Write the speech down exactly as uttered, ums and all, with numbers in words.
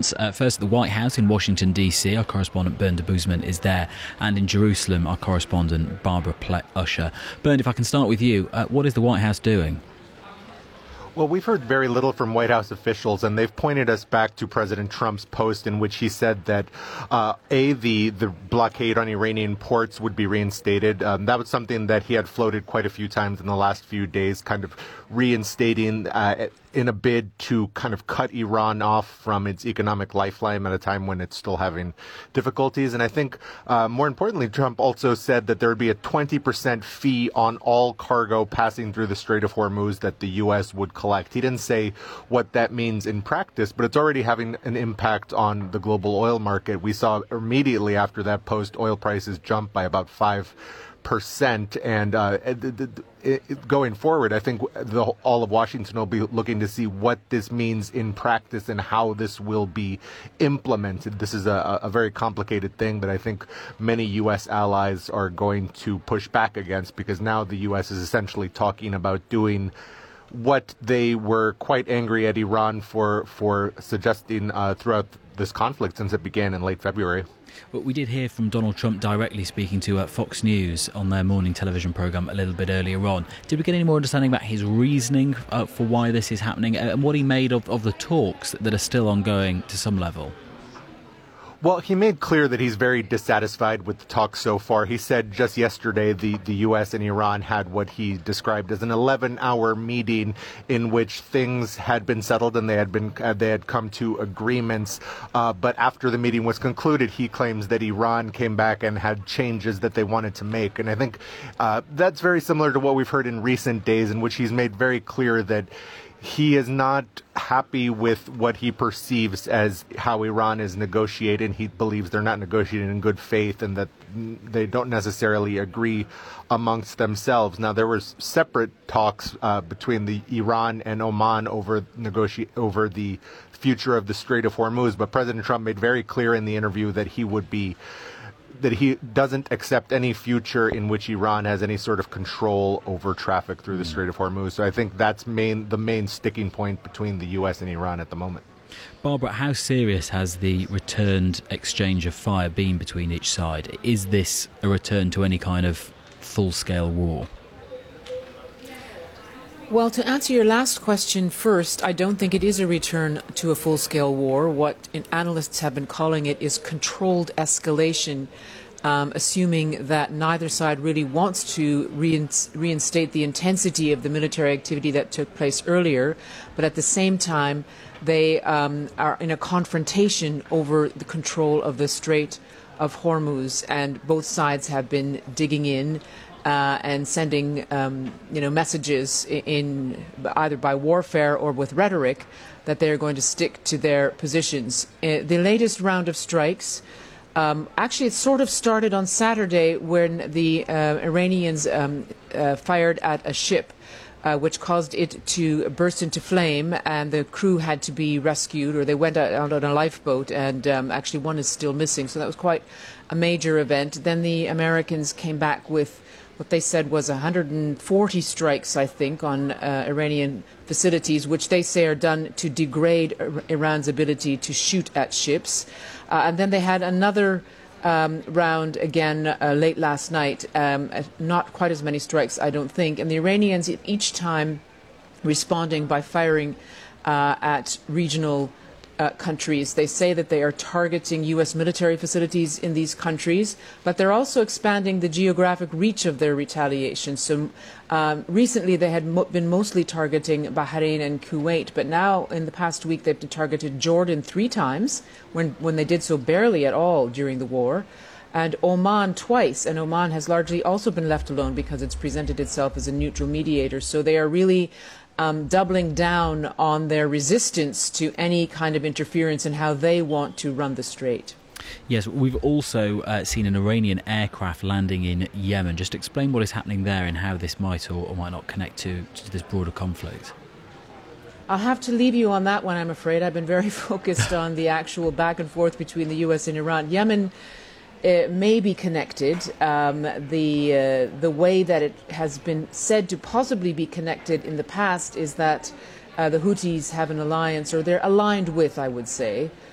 fronts. Uh, first, at the White House in Washington, D C, our correspondent Bernd de Boezman is there, and in Jerusalem, our correspondent Barbara Usher. Bernd, if I can start with you, uh, what is the White House doing? Well, we've heard very little from White House officials, and they've pointed us back to President Trump's post in which he said that, uh, A, the, the blockade on Iranian ports would be reinstated. Um, that was something that he had floated quite a few times in the last few days, kind of reinstating uh, in a bid to kind of cut Iran off from its economic lifeline at a time when it's still having difficulties. And I think, uh, more importantly, Trump also said that there would be a twenty percent fee on all cargo passing through the Strait of Hormuz that the U S would collect. He didn't say what that means in practice, but it's already having an impact on the global oil market. We saw immediately after that post, oil prices jump by about five percent. And uh, it, it, going forward, I think the, all of Washington will be looking to see what this means in practice and how this will be implemented. This is a, a very complicated thing that I think many U S allies are going to push back against, because now the U S is essentially talking about doing what they were quite angry at Iran for for suggesting uh, throughout this conflict since it began in late February. But we did hear from Donald Trump directly speaking to uh, Fox News on their morning television programme a little bit earlier on. Did we get any more understanding about his reasoning uh, for why this is happening and what he made of, of the talks that are still ongoing to some level? Well, he made clear that he's very dissatisfied with the talks so far. He said just yesterday the, the U S and Iran had what he described as an eleven-hour meeting in which things had been settled and they had been uh, they had come to agreements. Uh, but after the meeting was concluded, he claims that Iran came back and had changes that they wanted to make. And I think uh, that's very similar to what we've heard in recent days, in which he's made very clear that he is not happy with what he perceives as how Iran is negotiating. He believes they're not negotiating in good faith and that they don't necessarily agree amongst themselves. Now, there was separate talks uh, between the Iran and Oman over negoti- over the future of the Strait of Hormuz, but President Trump made very clear in the interview that he would be that he doesn't accept any future in which Iran has any sort of control over traffic through the Strait of Hormuz. So I think that's main the main sticking point between the U S and Iran at the moment. Barbara, how serious has the returned exchange of fire been between each side? Is this a return to any kind of full-scale war? Well, to answer your last question first, I don't think it is a return to a full-scale war. What analysts have been calling it is controlled escalation, um, assuming that neither side really wants to reinstate the intensity of the military activity that took place earlier, but at the same time, they um, are in a confrontation over the control of the Strait of Hormuz, and both sides have been digging in Uh, and sending, um, you know, messages in, in either by warfare or with rhetoric that they're going to stick to their positions. Uh, the latest round of strikes, um, actually, it sort of started on Saturday when the uh, Iranians um, uh, fired at a ship, uh, which caused it to burst into flame, and the crew had to be rescued, or they went out on a lifeboat, and um, actually one is still missing. So that was quite a major event. Then the Americans came back with what they said was one hundred forty strikes, I think, on uh, Iranian facilities, which they say are done to degrade Iran's ability to shoot at ships. Uh, and then they had another um, round again uh, late last night, um, not quite as many strikes, I don't think. And the Iranians each time responding by firing uh, at regional Uh, countries. They say that they are targeting U S military facilities in these countries, but they're also expanding the geographic reach of their retaliation. So um, recently they had mo- been mostly targeting Bahrain and Kuwait, but now in the past week they've targeted Jordan three times, when, when they did so barely at all during the war, and Oman twice, and Oman has largely also been left alone because it's presented itself as a neutral mediator. So they are really Um, doubling down on their resistance to any kind of interference in how they want to run the strait. Yes, we've also uh, seen an Iranian aircraft landing in Yemen. Just explain what is happening there and how this might or, or might not connect to, to this broader conflict. I'll have to leave you on that one, I'm afraid. I've been very focused on the actual back and forth between the U S and Iran. Yemen It may be connected. Um, the uh, the way that it has been said to possibly be connected in the past is that uh, the Houthis have an alliance, or they're aligned with, I would say,